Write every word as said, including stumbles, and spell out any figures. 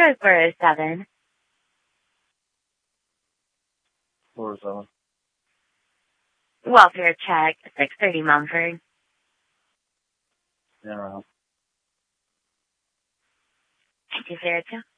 Detroit four oh seven. four oh seven. Welfare check, six thirty Mumford. Yeah, around. two zero two.